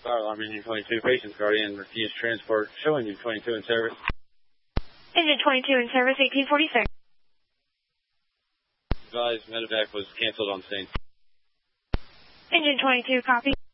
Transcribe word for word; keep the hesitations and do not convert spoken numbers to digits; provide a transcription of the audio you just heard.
Fire alarm, engine twenty-two, patient's guardian, refused transport, showing you twenty-two in service. Engine twenty-two in service, eighteen forty-six. Advised, medevac was canceled on scene. Engine twenty-two, copy.